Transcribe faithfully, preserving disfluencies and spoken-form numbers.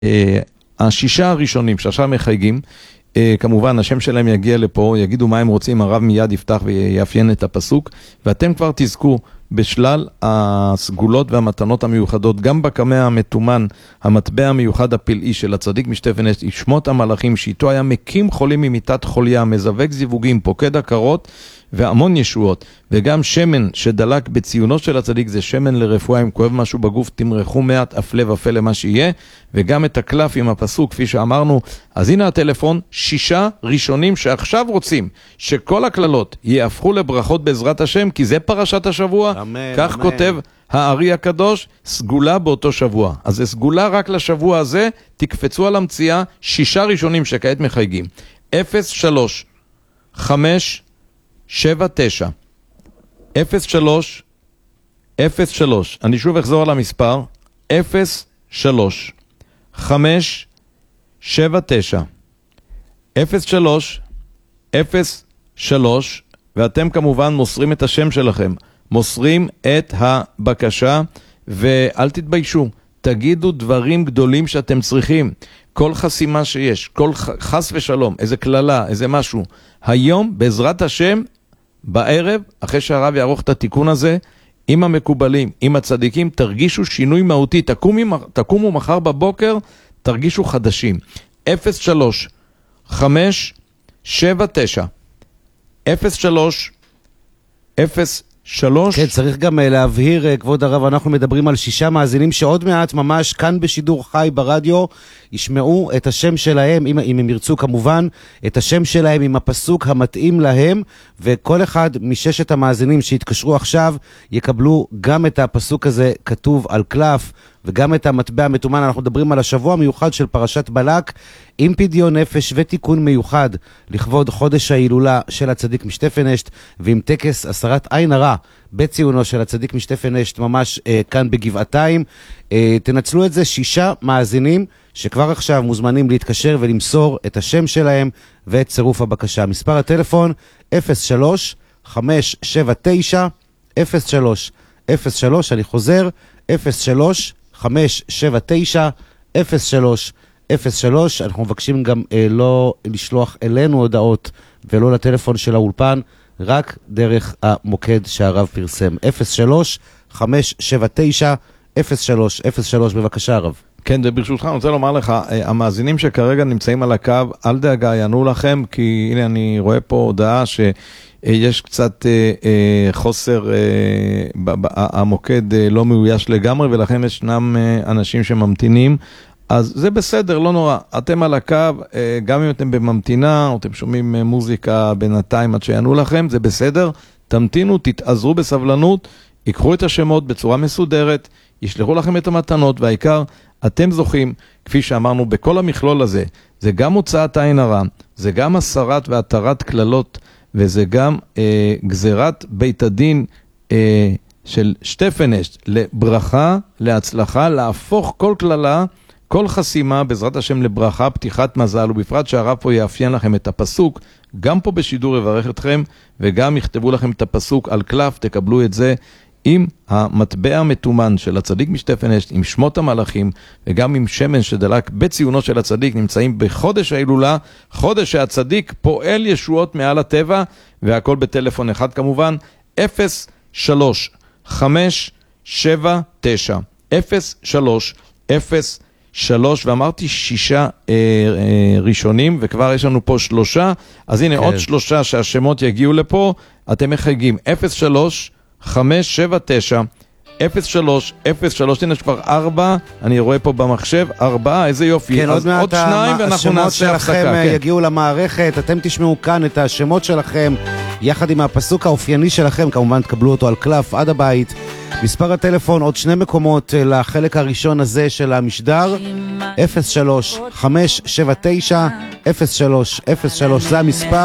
השישה הראשונים שעכשיו מחייגים, כמובן השם שלהם יגיע לפה, יגידו מה הם רוצים, הרב מיד יפתח ויאפיין את הפסוק, ואתם כבר תזכו בשלל הסגולות והמתנות המיוחדות, גם בקמע המתומן, המטבע המיוחד הפלאי של הצדיק משתפן אשת, שמות המלאכים שאיתו היה מקים חולים ממיטת חוליה, מזווק זיווגים, פוקד עקרות והמון ישועות, וגם שמן שדלק בציונו של הצדיק, זה שמן לרפואה, אם כואב משהו בגוף תמרחו מעט אפלה ופה למה שיהיה, וגם את הקלף עם הפסוק כפי שאמרנו. אז הנה הטלפון, שישה ראשונים שעכשיו רוצים שכל הכללות יהפכו לברכות בעזרת השם, כי זה פרשת השבוע, אמן, כך אמן. כותב הארי הקדוש, סגולה באותו שבוע. אז זה סגולה רק לשבוע הזה, תקפצו על המציאה, שישה ראשונים שכעת מחייגים. אפס שלוש חמש שבע תשע אפס שלוש אפס שלוש, אני שוב אחזור על המספר, אפס שלוש חמש שבע תשע אפס שלוש אפס שלוש, ואתם כמובן מוסרים את השם שלכם, מוסרים את הבקשה, ואל תתביישו, תגידו דברים גדולים שאתם צריכים, כל חסימה שיש, כל חס ושלום, איזה כללה, איזה משהו, היום בעזרת השם, בערב, אחרי שהרב יערוך את התיקון הזה, עם המקובלים, עם הצדיקים, תרגישו שינוי מהותי, תקומו, תקומו מחר בבוקר, תרגישו חדשים. אפס שלוש חמש שבע תשע אפס שלוש אפס שלוש. כן, צריך גם להבהיר, כבוד הרב, אנחנו מדברים על שישה מאזינים שעוד מעט ממש כאן בשידור חי ברדיו ישמעו את השם שלהם, אם, אם הם ירצו כמובן, את השם שלהם עם הפסוק המתאים להם, וכל אחד מששת המאזינים שהתקשרו עכשיו יקבלו גם את הפסוק הזה כתוב על קלף, וגם את המטבע המתומן. אנחנו מדברים על השבוע המיוחד של פרשת בלק, עם פדיון נפש ותיקון מיוחד לכבוד חודש ההילולה של הצדיק משתפן אשת, ועם טקס הסרת עין הרע בציונו של הצדיק משתפן אשת ממש אה, כאן בגבעתיים. אה, תנצלו את זה, שישה מאזינים שכבר עכשיו מוזמנים להתקשר ולמסור את השם שלהם ואת צירוף הבקשה. מספר הטלפון אפס שלוש חמש שבע תשע אפס שלוש אפס שלוש, אני חוזר, אפס שלוש חמש שבע תשע אפס שלוש אפס שלוש. אנחנו מבקשים גם אה, לא לשלוח אלינו הודעות ולא לטלפון של האולפן, רק דרך המוקד שהרב פרסם. אפס שלוש חמש שבע תשע אפס שלוש אפס שלוש. בבקשה הרב. כן, ברשותך, אני רוצה לומר לך, המאזינים שכרגע נמצאים על הקו, אל דאגה, יענו לכם, כי הנה אני רואה פה הודעה שיש קצת חוסר, המוקד לא מאויש לגמרי, ולכן ישנם אנשים שממתינים, אז זה בסדר, לא נורא. אתם על הקו, גם אם אתם בממתינה, או אתם שומעים מוזיקה בינתיים עד שיענו לכם, זה בסדר, תמתינו, תתעזרו בסבלנות, יקחו את השמות בצורה מסודרת, ישלחו לכם את המתנות, והעיקר, אתם זוכים, כפי שאמרנו, בכל המכלול הזה, זה גם הוצאת עין הרע, זה גם הסרת והתרת כללות, וזה גם אה, גזירת בית הדין אה, של שתפן אשת, לברכה, להצלחה, להפוך כל כללה, כל חסימה, בעזרת השם לברכה, פתיחת מזל, ובפרט שהרב פה יאפיין לכם את הפסוק, גם פה בשידור יברך אתכם, וגם יכתבו לכם את הפסוק על קלף, תקבלו את זה, עם המטבע המתומן של הצדיק משתפן אשת, עם שמות המלאכים, וגם עם שמן שדלק בציונו של הצדיק, נמצאים בחודש ההילולה, חודש שהצדיק פועל ישועות מעל הטבע, והכל בטלפון אחד כמובן, אפס שלוש חמש שבע תשע אפס שלוש אפס שלוש, ואמרתי שישה אה, אה, ראשונים, וכבר יש לנו פה שלושה, אז הנה כן. עוד שלושה שהשמות יגיעו לפה, אתם מחייגים אפס שלוש חמש שבע תשע אפס שלוש אפס שלוש. הנה כבר ארבע, אני רואה פה במחשב ארבעה, איזה יופי. כן, אז עוד, עוד שניים ואנחנו נעשה הפסקה. השמות שלכם כן. יגיעו למערכת, אתם תשמעו כאן את השמות שלכם יחד עם הפסוק האופייני שלכם, כמובן תקבלו אותו על קלף עד הבית. מספר הטלפון, עוד שני מקומות לחלק הראשון הזה של המשדר, אפס שלוש חמש שבע תשע אפס שלוש אפס שלוש, זה המספר.